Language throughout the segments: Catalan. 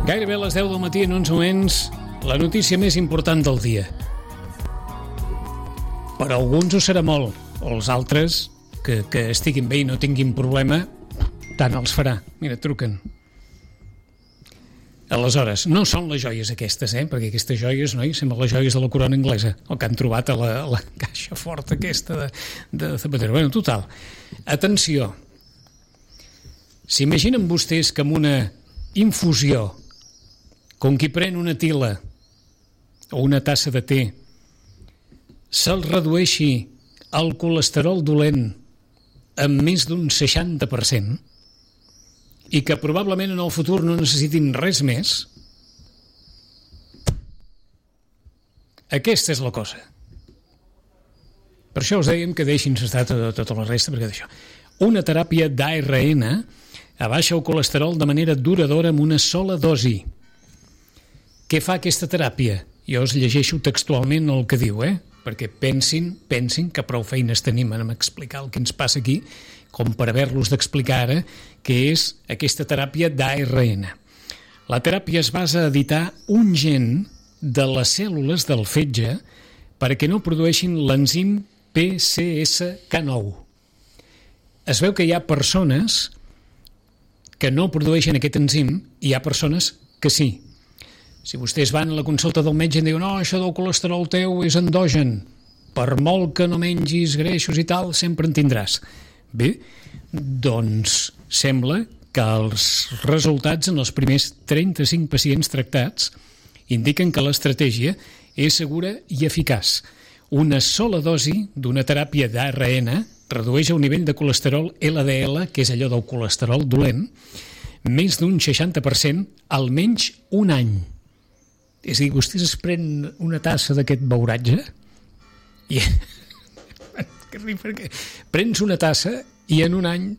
Gairebé a les 10 del matí, en uns moments, la notícia més important del dia. Per a alguns ho serà molt, o els altres, que estiguin bé i no tinguin problema, tant els farà. Mira, truquen. Aleshores, no són les joies aquestes, perquè aquestes joies, noi, semblen les joies de la corona anglesa, el que han trobat a la caixa forta aquesta de Zapatero. Bueno, total. Atenció. S'imaginen vostès que amb una infusió, com qui pren una tila o una tassa de te, se'l redueixi el colesterol dolent en més d'un 60% i que probablement en el futur no necessitin res més? Aquesta és la cosa. Per això us dèiem que deixin-se estar tota la resta, perquè d'això. Una teràpia d'ARN abaixa el colesterol de manera duradora amb una sola dosi. Què fa aquesta teràpia? Jo us llegeixo textualment el que diu, perquè pensin que prou feines tenim en explicar el que ens passa aquí, com per haver-los d'explicar ara què és aquesta teràpia d'ARN. La teràpia es basa a editar un gen de les cèl·lules del fetge perquè no produeixin l'enzim PCSK9. Es veu que hi ha persones que no produeixen aquest enzim i hi ha persones que sí. Si vostès van a la consulta del metge i diuen no, això del colesterol teu és endogen, per molt que no mengis greixos i tal, sempre en tindràs. Bé, doncs sembla que els resultats en els primers 35 pacients tractats indiquen que l'estratègia és segura i eficaç. Una sola dosi d'una teràpia d'ARN redueix el nivell de colesterol LDL, que és allò del colesterol dolent, més d'un 60%, almenys un any. És a dir, vostès es prenen una tassa d'aquest beuratge i prens una tassa i en un any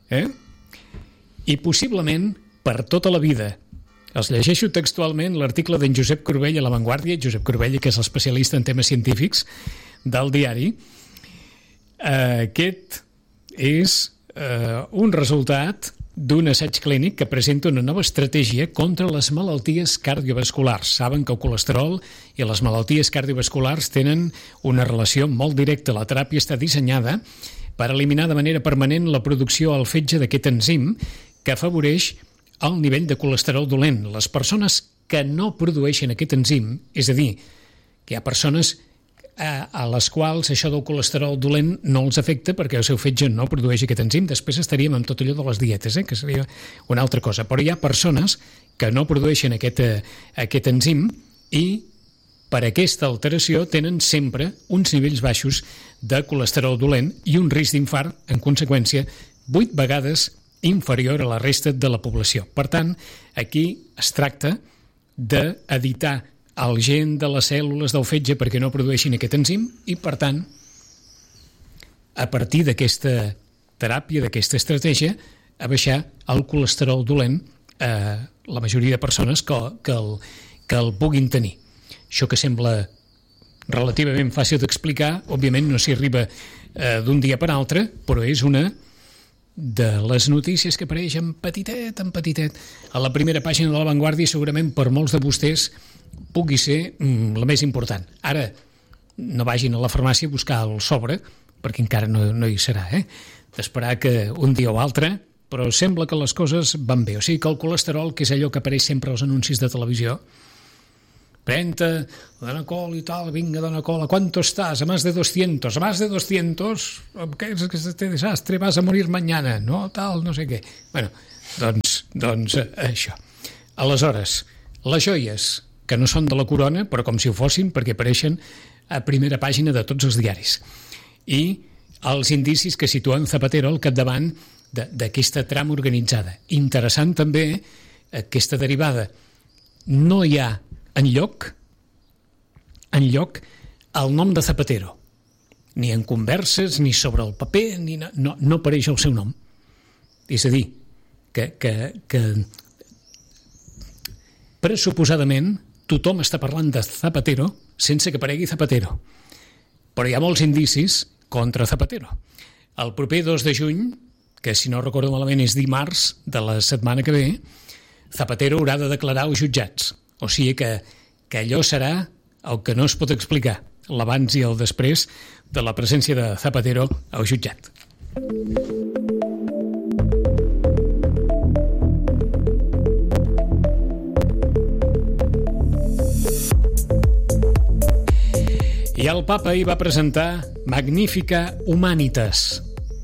i possiblement per tota la vida. Els llegeixo textualment l'article d'en Josep Corbella a La Vanguardia, Josep Corbella, que és l'especialista en temes científics del diari. Aquest és un resultat d'un assaig clínic que presenta una nova estratègia contra les malalties cardiovasculars. Saben que el colesterol i les malalties cardiovasculars tenen una relació molt directa. La teràpia està dissenyada per eliminar de manera permanent la producció al fetge d'aquest enzim que afavoreix el nivell de colesterol dolent. Les persones que no produeixen aquest enzim, és a dir, que hi ha persones a les quals això del colesterol dolent no els afecta perquè el seu fetge no produeix aquest enzim. Després estaríem amb tot allò de les dietes, que seria una altra cosa. Però hi ha persones que no produeixen aquest enzim i per aquesta alteració tenen sempre uns nivells baixos de colesterol dolent i un risc d'infart, en conseqüència, 8 vegades inferior a la resta de la població. Per tant, aquí es tracta d'editar el gen de les cèl·lules del fetge perquè no produeixin aquest enzim i, per tant, a partir d'aquesta teràpia, d'aquesta estratègia, abaixar el colesterol dolent a la majoria de persones que el puguin tenir. Això que sembla relativament fàcil d'explicar, òbviament no s'hi arriba d'un dia per altre, però és una de les notícies que apareix en petitet a la primera pàgina de La Vanguardia i segurament per molts de vostès pugui ser la més important. Ara, no vagin a la farmàcia a buscar el sobre, perquè encara no hi serà, d'esperar que un dia o altre, però sembla que les coses van bé. O sigui que el colesterol, que és allò que apareix sempre als anuncis de televisió, pren-te Danacol i tal, vinga Danacol, ¿a cuánto estás? A más de 200. A más de 200, ¿qué es este desastre? Vas a morir mañana, no? Tal, no sé què. Bueno, doncs això. Aleshores, les joies, que no són de la corona, però com si ho fossin, perquè apareixen a primera pàgina de tots els diaris. I els indicis que situen Zapatero al capdavant d'aquesta trama organitzada. Interessant també aquesta derivada. No hi ha enlloc el nom de Zapatero, ni en converses, ni sobre el paper, no apareix el seu nom. És a dir, que pressuposadament tothom està parlant de Zapatero sense que aparegui Zapatero. Però hi ha molts indicis contra Zapatero. El proper 2 de juny, que si no recordo malament és dimarts de la setmana que ve, Zapatero haurà de declarar als jutjats. O sigui que allò serà el que no es pot explicar, l'abans i el després de la presència de Zapatero al jutjat. I el papa hi va presentar Magnificat Humanitas,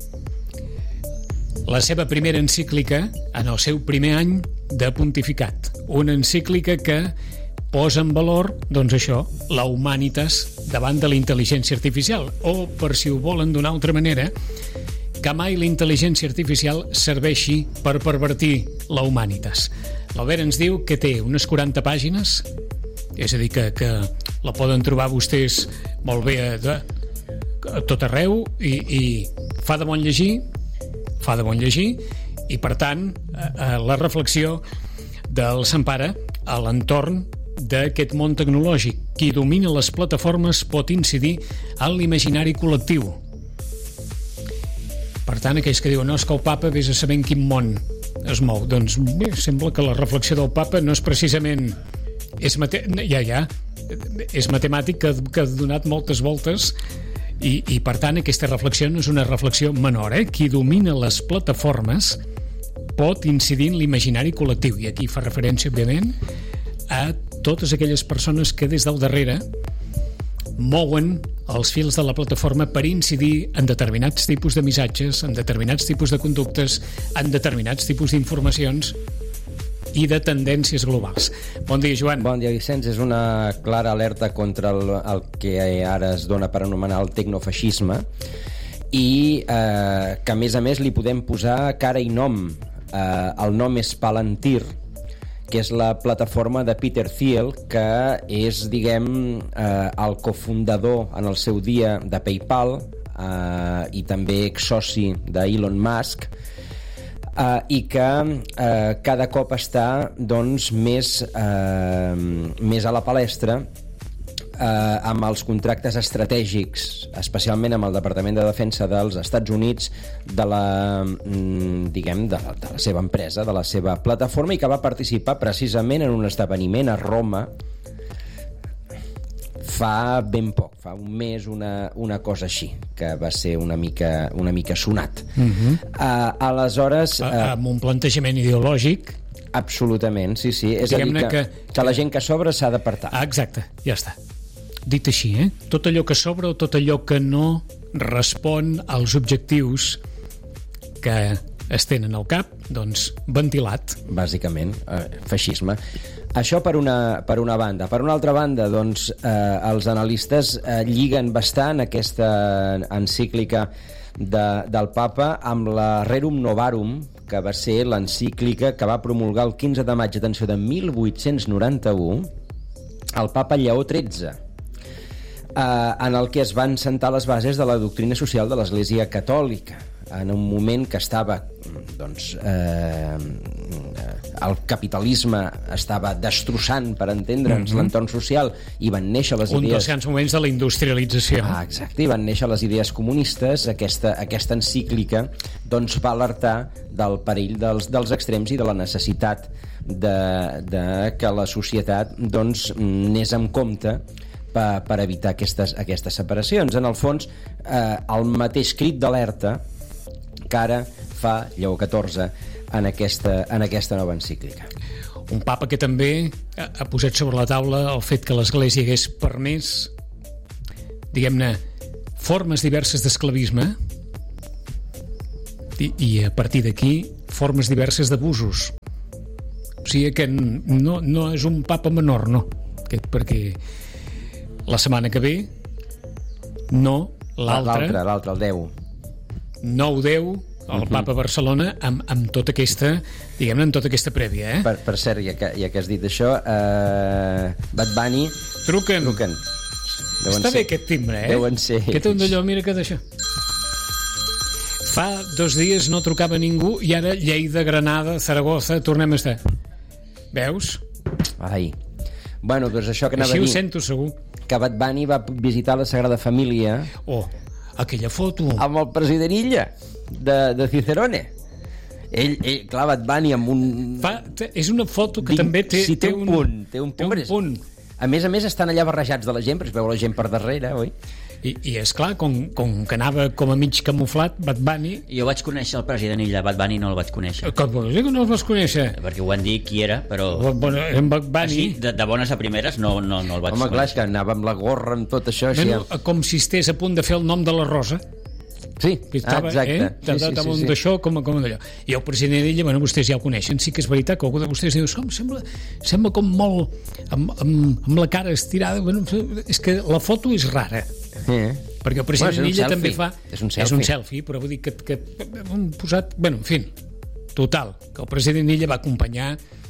la seva primera encíclica en el seu primer any de pontificat. Una encíclica que posa en valor, doncs això, la humanitas davant de la intel·ligència artificial, o, per si ho volen d'una altra manera, que mai la intel·ligència artificial serveixi per pervertir la humanitas. L'Albert ens diu que té unes 40 pàgines, és a dir, que la poden trobar vostès molt bé a tot arreu i fa de bon llegir, i per tant la reflexió del Sant Pare a l'entorn d'aquest món tecnològic. Qui domina les plataformes pot incidir en l'imaginari col·lectiu. Per tant, aquells que diuen no, és que el papa vés a saber en quin món es mou. Doncs bé, sembla que la reflexió del papa no és precisament... És matemàtic, que ha donat moltes voltes i per tant aquesta reflexió no és una reflexió menor. Qui domina les plataformes pot incidir en l'imaginari col·lectiu, i aquí fa referència, òbviament, a totes aquelles persones que des del darrere mouen els fils de la plataforma per incidir en determinats tipus de missatges, en determinats tipus de conductes, en determinats tipus d'informacions i de tendències globals. Bon dia, Joan. Bon dia, Vicenç. És una clara alerta contra el que ara es dona per anomenar el tecnofeixisme i que, a més, li podem posar cara i nom. El nom és Palantir, que és la plataforma de Peter Thiel, que és, diguem, el cofundador en el seu dia de PayPal i també exsoci d'Elon Musk, i que cada cop està doncs, més a la palestra amb els contractes estratègics, especialment amb el Departament de Defensa dels Estats Units, de la seva empresa, de la seva plataforma, i que va participar precisament en un esdeveniment a Roma fa ben poc, fa un mes, una cosa així, que va ser una mica sonat. Aleshores... Amb un plantejament ideològic. Absolutament, sí. És a dir, que la gent que sobra s'ha d'apartar. Exacte, ja està. Dit així, tot allò que sobra o tot allò que no respon als objectius que es tenen al cap, doncs ventilat. Bàsicament, feixisme. Això per una banda. Per una altra banda, doncs, els analistes lliguen bastant aquesta encíclica del papa amb la Rerum Novarum, que va ser l'encíclica que va promulgar el 15 de maig, atenció, de 1891, el papa Lleó XIII, en el que es van sentar les bases de la doctrina social de l'Església Catòlica, en un moment que estava, doncs, el capitalisme estava destrossant, per entendre'ns, l'entorn social, i van néixer les idees... Un dels grans moments de la industrialització. Exacte, i van néixer les idees comunistes. Aquesta encíclica doncs, va alertar del perill dels extrems i de la necessitat de que la societat doncs, anés amb compte per evitar aquestes separacions. En el fons, el mateix crit d'alerta que ara fa Lleó XIV en aquesta nova encíclica. Un papa que també ha posat sobre la taula el fet que l'Església hagués permès, diguem-ne, formes diverses d'esclavisme i a partir d'aquí formes diverses d'abusos. O sigui que no és un papa menor, no, perquè la setmana que ve l'altre, el 10 9-10, el papa a Barcelona amb tota aquesta, diguem-ne, amb tota aquesta prèvia, Per cert, ja que has dit això, Bad Bunny... Truquen. Està bé aquest timbre, Deuen ser. Aquest un d'allò, mira que d'això. Fa 2 dies no trucava ningú i ara Lleida, Granada, Zaragoza, tornem a estar. Veus? Ai. Bueno, doncs això que anava a dir... Així ho sento, segur. Que Bad Bunny va visitar la Sagrada Família... Oh, aquella foto... Amb el president Illa, de Cicerone. Clar, Bad Bunny amb un... És una foto que també té... Sí, té un punt. A més, estan allà barrejats de la gent, però es veu la gent per darrere, oi? I és clar, com que anava com a mig camuflat, Bad Bunny... Jo vaig conèixer el president Illa, Bad Bunny no el vaig conèixer. Com vols dir que no el vas conèixer? Perquè ho van dir qui era, però... Bueno, en Bad Bunny... Així, de bones a primeres, no el vaig conèixer. Home, clar, és que anava amb la gorra, amb tot això... Així... Bueno, com si estés a punt de fer el nom de la Rosa. Sí, estava, exacte. Sí. D'això com d'allò. I el president d'ella, bueno, vostès ja el coneixen. Sí que és veritat que algú de vostès diu sembla com molt amb la cara estirada. Bueno, és que la foto és rara. Perquè el president d'ella també fa... És un selfie, però vull dir que hem posat... Bueno, en fi, total, que el president d'ella va acompanyar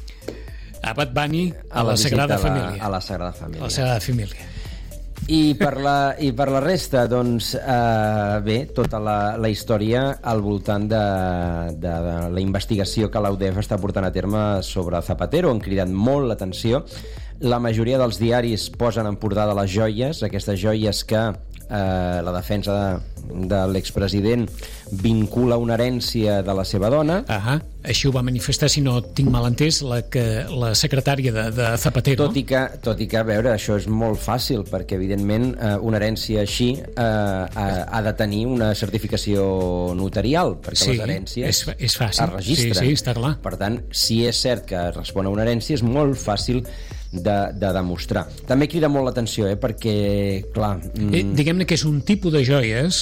a Bad Bunny a la Sagrada Família. A la Sagrada Família. A la Sagrada Família. I per la resta, doncs, bé, tota la història al voltant de la investigació que l'UDEF està portant a terme sobre Zapatero. Han cridat molt l'atenció. La majoria dels diaris posen en portada les joies, aquestes joies que la defensa de l'expresident vincula una herència de la seva dona. Així ho va manifestar, si no tinc mal entès, la secretària de Zapatero. Tot i que, a veure, això és molt fàcil, perquè evidentment una herència així ha de tenir una certificació notarial, perquè les herències és fàcil. Es registren. Sí, està clar. Per tant, si és cert que respon a una herència, és molt fàcil de demostrar. També crida molt l'atenció, perquè, clar... Diguem-ne que és un tipus de joies...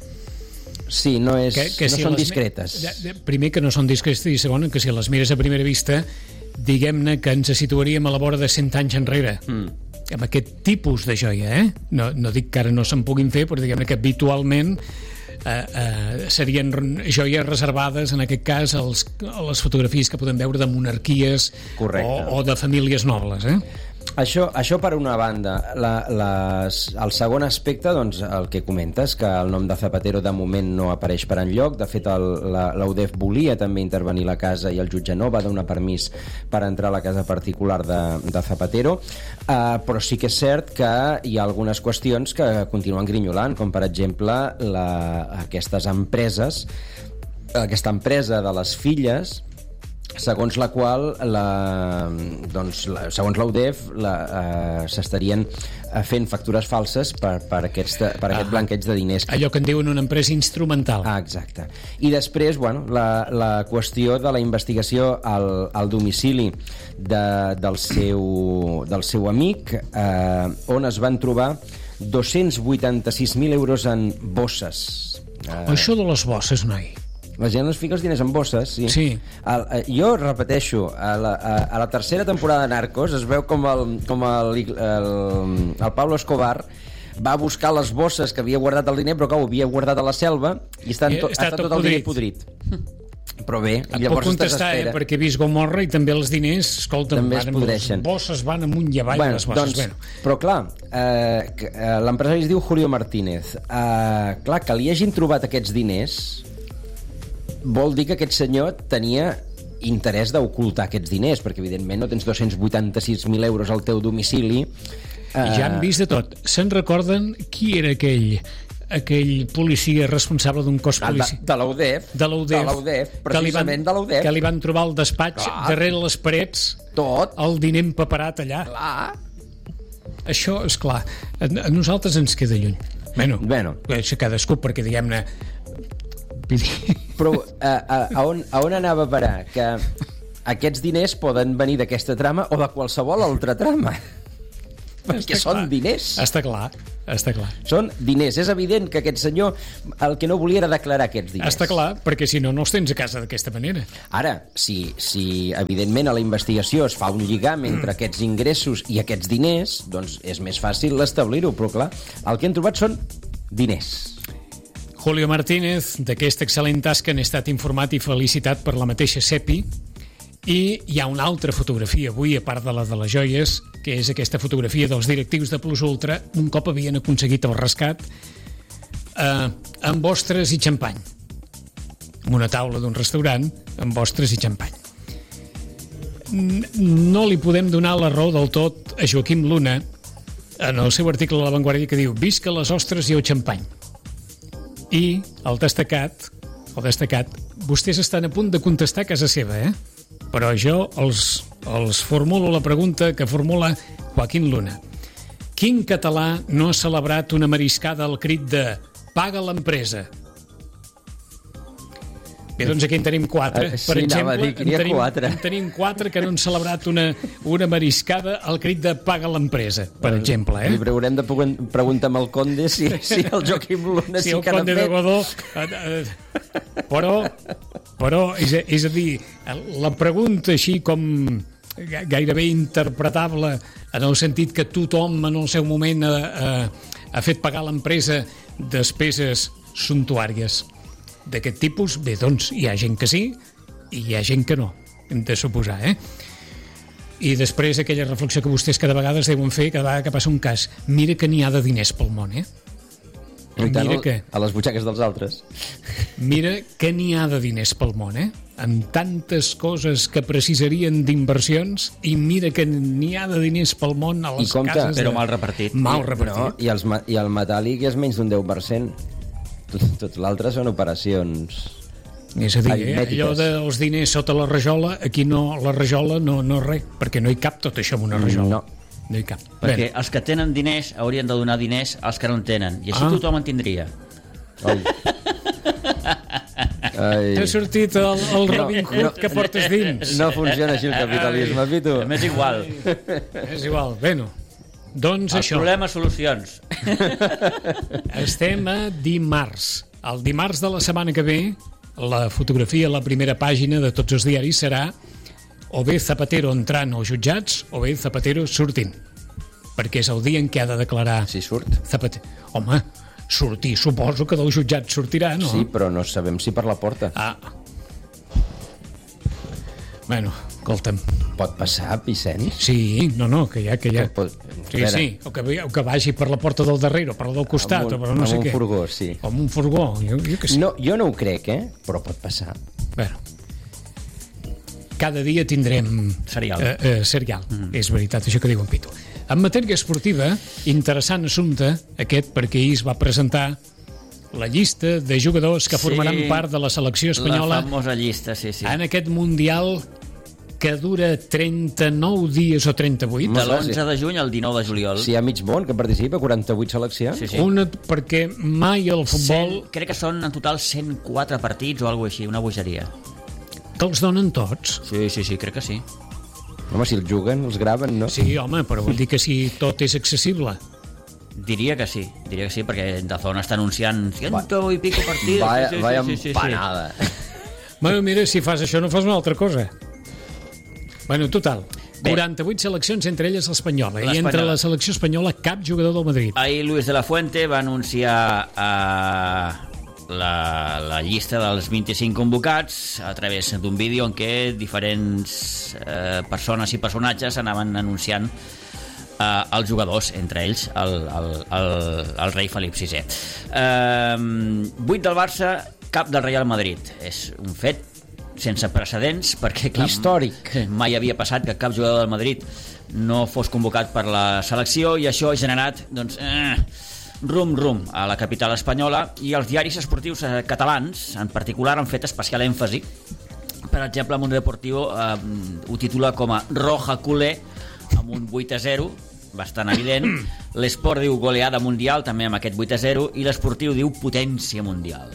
Sí, no són discretes. Primer, que no són discretes, i segon, que si les mires a primera vista, diguem-ne que ens situaríem a la vora de 100 anys enrere. Amb aquest tipus de joia, No dic que ara no se'n puguin fer, però diguem-ne que habitualment serien joies reservades, en aquest cas, a les fotografies que podem veure de monarquies o de famílies nobles, Això per una banda. El segon aspecte, doncs, el que comentes, que el nom de Zapatero de moment no apareix per enlloc. De fet, l'UDEF volia també intervenir a la casa i el jutge no va donar permís per entrar a la casa particular de Zapatero, però sí que és cert que hi ha algunes qüestions que continuen grinyolant, com per exemple aquestes empreses, aquesta empresa de les filles, segons la qual segons l'UDEF s'estarien fent factures falses per aquest blanqueig de diners. Allò que en diuen una empresa instrumental. Exacte. I després, la qüestió de la investigació al domicili del seu amic, on es van trobar 286.000 euros en bosses. Això de les bosses, noi. La gent es fica els diners en bosses, sí. Jo repeteixo, a la tercera temporada de Narcos es veu com el Pablo Escobar va buscar les bosses que havia guardat el diner, però que ho havia guardat a la selva i està tot el diner podrit. Però bé, llavors puc contestar, perquè he vist Gomorra i també els diners, escolta, també es podreixen. Les bosses van amunt i avall, les bosses. Però clar, l'empresari es diu Julio Martínez. Clar, que li hagin trobat aquests diners vol dir que aquest senyor tenia interès d'ocultar aquests diners, perquè evidentment no tens 286.000 euros al teu domicili. Ja han vist de tot. Se'n recorden qui era aquell policia responsable d'un cos policial? De l'UDEF, precisament de l'UDEF. Que li van trobar al despatx, darrere les parets, tot el diner empaperat allà. Clar. Això, és clar, a nosaltres ens queda lluny. Bueno. Cadascú, perquè diguem-ne... Però a on anava a parar? Que aquests diners poden venir d'aquesta trama o de qualsevol altra trama, perquè són diners. Està clar. Són diners. És evident que aquest senyor el que no volia era declarar aquests diners. Està clar, perquè si no els tens a casa d'aquesta manera. Ara, si evidentment a la investigació es fa un lligam entre aquests ingressos i aquests diners, doncs és més fàcil establir-ho, però clar, el que hem trobat són diners. Julio Martínez, d'aquesta excel·lent tasca n'ha estat informat i felicitat per la mateixa CEPI, i hi ha una altra fotografia avui, a part de la de les joies, que és aquesta fotografia dels directius de Plus Ultra, un cop havien aconseguit el rescat, amb ostres i xampany. En una taula d'un restaurant, amb ostres i xampany. No li podem donar la raó del tot a Joaquim Luna en el seu article a La Vanguardia, que diu: visca les ostres i el xampany. I el destacat o destacat, vostès estan a punt de contestar a casa seva, però jo els formulo la pregunta que formula Joaquín Luna. Quin català no ha celebrat una mariscada al crit de «Paga l'empresa»? Bé, doncs aquí en tenim 4. Per exemple, en tenim 4 que no han celebrat una mariscada al crit de «Paga l'empresa», per exemple. Li haurem de preguntar amb el conde si el Joaquim Luna sí que l'ha fet. Si el conde de Godó... Però, és a dir, la pregunta així com gairebé interpretable en el sentit que tothom en el seu moment ha fet pagar l'empresa despeses suntuàries d'aquest tipus, bé, doncs hi ha gent que sí i hi ha gent que no, hem de suposar, I després aquella reflexió que vostès cada vegada es deuen fer cada vegada que passa un cas, mira que n'hi ha de diners pel món, I tant, a les butxaques dels altres. Mira que n'hi ha de diners pel món, amb tantes coses que precisarien d'inversions, i mira que n'hi ha de diners pel món a les cases. Però mal repartit. Mal repartit. No, i el metàl·lic és menys d'un 10%. Tot l'altre són operacions és a dir, allò dels diners sota la rajola, aquí no, la rajola no res, perquè no hi cap tot això en una rajola. No hi cap. Perquè els que tenen diners haurien de donar diners als que no en tenen, i així tothom en tindria. T'ha sortit el Robin Hood que portes dins. No funciona així el capitalisme, Pitu. És igual. És igual, bueno. Doncs això. Problemes, solucions. Estem a dimarts. El dimarts de la setmana que ve, la fotografia a la primera pàgina de tots els diaris serà o bé Zapatero entrant als jutjats o bé Zapatero sortint. Perquè és el dia en què ha de declarar... Si surt. Zapatero. Home, sortir, suposo que del jutjat sortirà, no? Sí, però no sabem si per la porta. Bueno, escolta'm. Pot passar, Vicenç? Sí, no, que hi ha. Sí, o que vagi per la porta del darrere, o per la del costat, o per no sé què. Amb un furgó, sí. Amb un furgó, jo que sí. No, jo no ho crec, però pot passar. Bueno, cada dia tindrem... Serial. És veritat, això que diu en Pitu. En matèria esportiva, interessant assumpte aquest, perquè ahir es va presentar la llista de jugadors que formaran part de la selecció espanyola. La famosa llista, sí. En aquest Mundial que dura 39 dies o 38. De l'11 de juny al 19 de juliol. Sí, hi ha mig món que participa, 48 seleccions. Sí. Perquè mai el futbol... Crec que són en total 104 partits o alguna cosa així, una bogeria. Que els donen tots? Sí, crec que sí. Home, si els juguen, els graven, no? Sí, home, però vol dir que si tot és accessible. Diria que sí, perquè Dazón està anunciant 100 i pico partits. Vaya empanada. Bueno, mira, si fas això no fas una altra cosa. Bueno, total, 48 seleccions, entre elles l'espanyola. I entre la selecció espanyola cap jugador del Madrid. Ahir Luis de la Fuente va anunciar la llista dels 25 convocats a través d'un vídeo en què diferents persones i personatges anaven anunciant els jugadors, entre ells el rei Felip VI. 8 del Barça, cap del Real Madrid. És un fet sense precedents, perquè clar, històric. Mai havia passat que cap jugador del Madrid no fos convocat per la selecció, i això ha generat rum a la capital espanyola, i els diaris esportius catalans en particular han fet especial èmfasi. Per exemple, Mundo Deportivo ho titula com a Roja Culé, amb un 8-0 bastant evident. L'Esport diu goleada mundial, també amb aquest 8-0, i l'Esportiu diu potència mundial.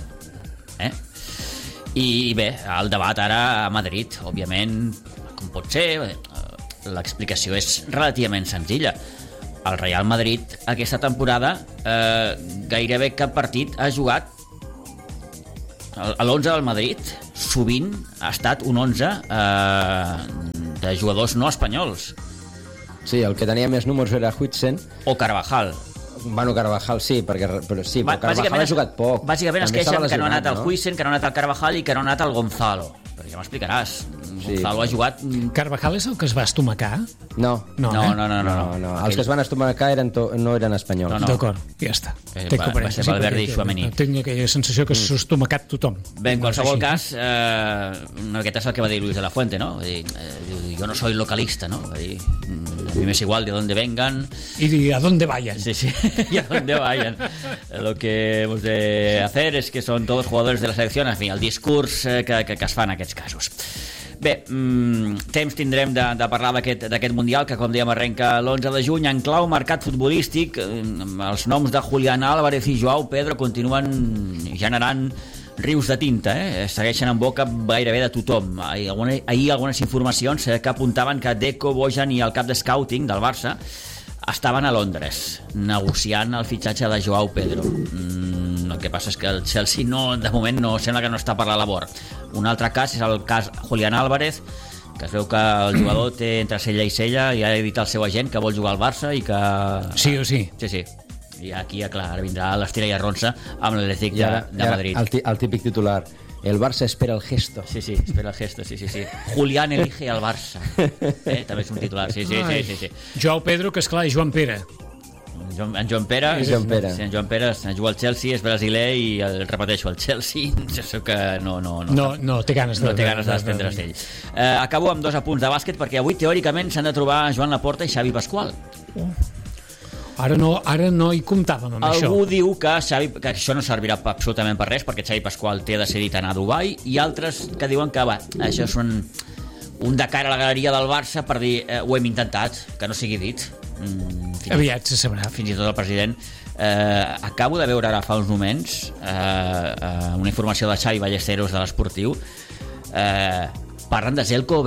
I bé, el debat ara a Madrid, òbviament, com pot ser, l'explicació és relativament senzilla. El Real Madrid aquesta temporada gairebé cap partit ha jugat. L'11 del Madrid sovint ha estat un 11 de jugadors no espanyols. Sí, el que tenia més números era Huitzen o Carvajal. Bueno, Carvajal sí, però Carvajal ha jugat poc. Bàsicament es queixen que no ha anat el Huitzen, que no ha anat el Carvajal i que no ha anat el Gonzalo. Però ja m'explicaràs, Gonzalo ha jugat... Carvajal és el que es va estomacar? No. No. Els que es van estomacar no eren espanyols. No. D'acord, ja està. Va ser Valverde i Tchouaméni. Tinc aquella sensació que s'ha estomacat tothom. Bé, en qualsevol cas, una miqueta és el que va dir Luis de la Fuente, ¿no? Jo no soy localista, ¿no? A mí me es igual de dónde vengan. Y a dónde vayan. Sí, y a dónde vayan. Lo que hemos de hacer es que son todos jugadores de la selección, en fi, el discurs que es fa en aquests casos. Bé, temps tindrem de parlar d'aquest Mundial, que com dèiem arrenca l'11 de juny. En clau mercat futbolístic, els noms de Julián Álvarez i Joao Pedro continuen generant rius de tinta, segueixen en boca gairebé de tothom. Ahir algunes informacions que apuntaven que Deco, Bojan i el cap de scouting del Barça estaven a Londres negociant el fitxatge de Joao Pedro. El que passa és que el Chelsea de moment sembla que no està per la labor. Un altre cas és el cas Julián Álvarez, que es veu que el jugador té entre cella i cella i ha dit al seu agent que vol jugar al Barça i que... Sí o sí. Sí. I aquí, clar, ara vindrà l'estira i arronsa amb l'Atlètic de Madrid. El típic titular: el Barça espera el gesto. Sí, espera el gesto, sí. Julián elige al Barça. També és un titular, sí. Joao Pedro, que esclar és Joan Pere. En Joan Pere juga al Chelsea, és brasiler i repeteixo, el Chelsea jo que no té ganes de desprendre's d'ell. Acabo amb 2 apunts de bàsquet, perquè avui teòricament s'han de trobar Joan Laporta i Xavi Pascual. Ara no hi comptàvem amb això. Algú diu que això no servirà absolutament per res, perquè Xavi Pascual té decidit anar a Dubai, i altres que diuen que això és un de cara a la galeria del Barça per dir ho hem intentat, que no sigui dit. Aviat se sabrà. Fins i tot el president. Acabo de veure ara fa uns moments una informació de Xavi Ballesteros de l'Esportiu, parlen de Željko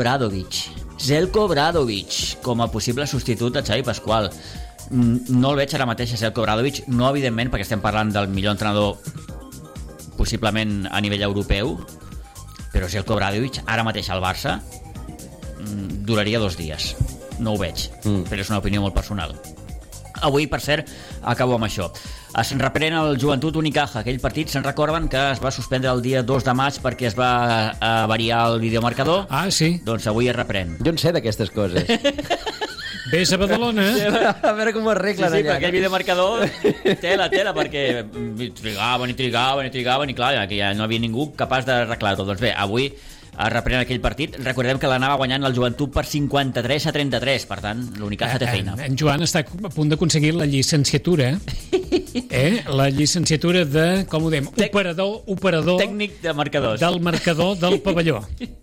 Obradović com a possible substitut de Xavi Pascual. No el veig ara mateix a Željko Obradović, no evidentment perquè estem parlant del millor entrenador possiblement a nivell europeu, però Željko Obradović ara mateix al Barça duraria 2 dies. No ho veig, però és una opinió molt personal. Avui, per cert, acabo amb això. Es reprèn el Joventut Unicaja. Aquell partit, se'n recorden que es va suspendre el dia 2 de maig perquè es va variar el videomarcador? Ah, sí. Doncs avui es reprèn. Jo en sé d'aquestes coses. Ves a Badalona. A veure com ho arreglen allà. Sí, perquè el videomarcador tela, perquè trigaven i clar, que ja no havia ningú capaç d'arreglar-ho. Doncs bé, avui es reprèn aquell partit. Recordem que l'anava guanyant el Joventut per 53-33, per tant, l'Unicaja té feina. En Joan està a punt d'aconseguir la llicenciatura, la llicenciatura de, com ho diem, operador tècnic de marcadors. Del marcador del pavelló.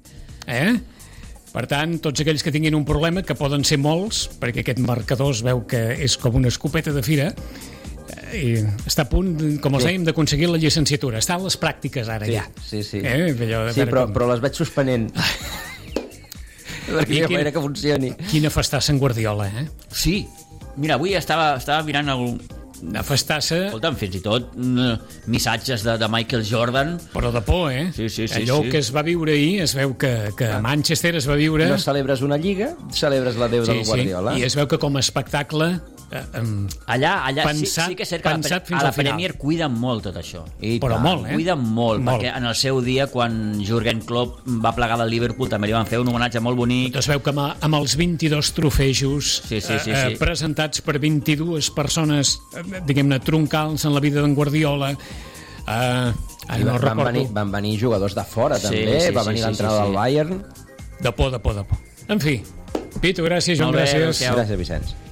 Per tant, tots aquells que tinguin un problema, que poden ser molts, perquè aquest marcador es veu que és com una escopeta de fira, i està a punt, com els dèiem, d'aconseguir la llicenciatura. Estan les pràctiques ara ja. Sí. Però les veig suspenent. Perquè no que funcioni. Quina festassa en Guardiola, Sí. Mira, avui estava mirant una festassa... Escolta'm, fins i tot missatges de Michael Jordan. Però de por, Sí. Allò que es va viure ahir, es veu que a Manchester es va viure... No celebres una lliga, celebres la Déu del Guardiola. I es veu que com a espectacle... Allà pensat, sí que és cert que a la Premier cuiden molt tot això. Però molt, Cuiden molt, perquè en el seu dia, quan Jürgen Klopp va plegar del Liverpool, també li van fer un homenatge molt bonic. Es veu que amb els 22 trofejos presentats per 22 persones, diguem-ne, troncals en la vida d'en Guardiola... Van venir jugadors de fora, també. Va venir l'entrenador del Bayern. De por. En fi, Pitu, gràcies, Joan, gràcies. Gràcies, Vicenç.